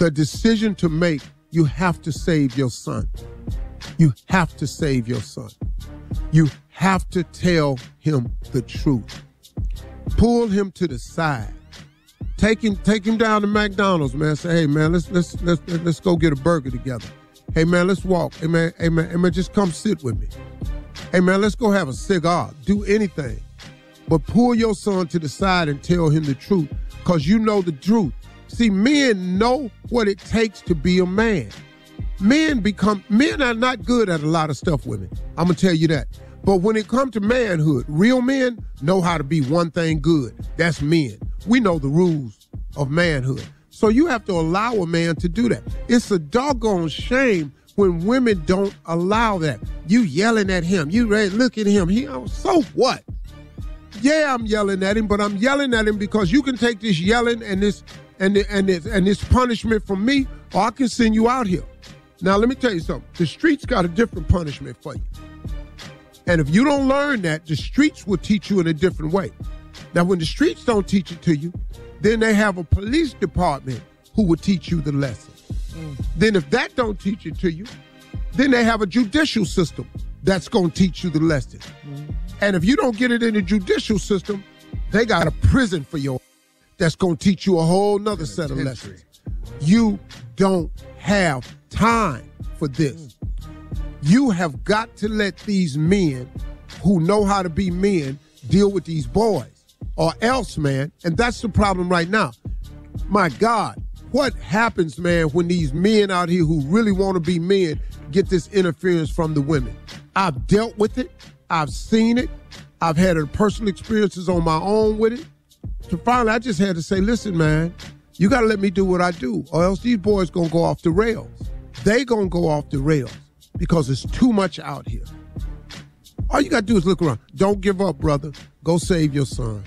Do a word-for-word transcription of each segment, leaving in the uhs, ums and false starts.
the decision to make, you have to save your son. You have to save your son. You have to tell him the truth. Pull him to the side. Take him, take him down to McDonald's, man. Say, hey, man, let's let's let's let's go get a burger together. Hey, man, let's walk. Hey, man, hey, man, hey, man, just come sit with me. Hey, man, let's go have a cigar. Do anything. But pull your son to the side and tell him the truth, because you know the truth. See, men know what it takes to be a man. Men become, men are not good at a lot of stuff, women. I'm going to tell you that. But when it comes to manhood, real men know how to be one thing good. That's men. We know the rules of manhood. So you have to allow a man to do that. It's a doggone shame when women don't allow that. You yelling at him. You ready? Look at him. He, oh, so what? Yeah, I'm yelling at him, but I'm yelling at him because you can take this yelling and this and and this, and this punishment from me, or I can send you out here. Now, let me tell you something. The streets got a different punishment for you. And if you don't learn that, the streets will teach you in a different way. Now, when the streets don't teach it to you, then they have a police department who will teach you the lesson. Mm. Then if that don't teach it to you, then they have a judicial system that's going to teach you the lesson. Mm. And if you don't get it in the judicial system, they got a prison for you that's going to teach you a whole nother set of lessons. You don't have time for this. You have got to let these men who know how to be men deal with these boys, or else, man, and that's the problem right now. My God, what happens, man, when these men out here who really want to be men get this interference from the women? I've dealt with it. I've seen it. I've had personal experiences on my own with it. So finally, I just had to say, listen, man, you got to let me do what I do, or else these boys going to go off the rails. They going to go off the rails because it's too much out here. All you got to do is look around. Don't give up, brother. Go save your son.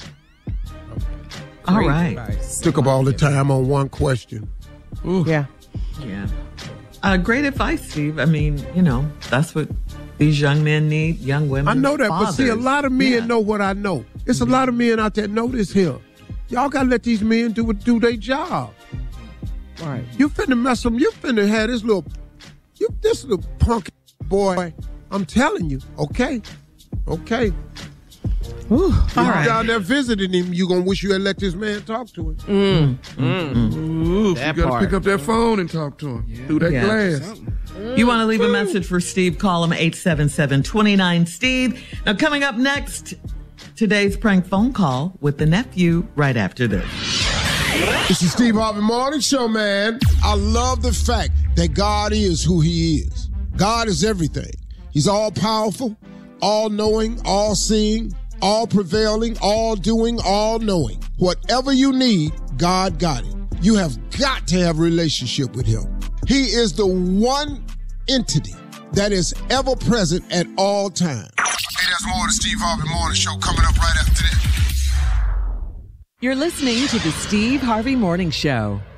All Great right. Advice. Took up all the time on one question. Ooh. Yeah. Yeah. Uh, great advice, Steve. I mean, you know, that's what these young men need, young women. I know that, fathers. But see, a lot of men yeah. know what I know. It's mm-hmm. a lot of men out there know this here. Y'all got to let these men do do their job. All right. You finna mess them. You finna have this little, you this little punk boy. I'm telling you. Okay. Okay. Ooh, all right. down there visiting him, you gonna wish you had let this man talk to him. Mm. Mm. Mm. Ooh, you gotta part. pick up that phone and talk to him yeah. through that yeah. glass. You want to leave a message for Steve? Call him eight seven seven, two nine, Steve. Now, coming up next, today's prank phone call with the nephew right after this. This is Steve Harvey Morning Show, man. I love the fact that God is who he is. God is everything. He's all powerful, all knowing, all seeing, all prevailing, all doing, all knowing. Whatever you need, God got it. You have got to have a relationship with him. He is the one entity that is ever present at all times. Hey, there's more of the Steve Harvey Morning Show coming up right after this. You're listening to the Steve Harvey Morning Show.